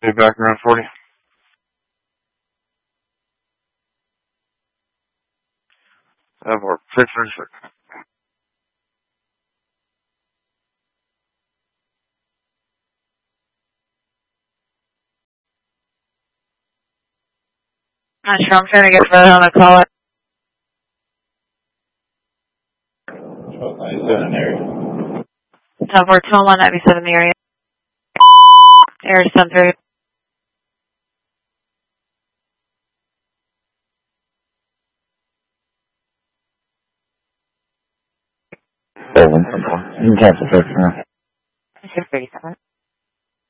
Be back around 40. Or 636. Not sure. I'm trying to get further on the call. 1297 area. 197 the area. Air Center. You can cancel 6 now. 637.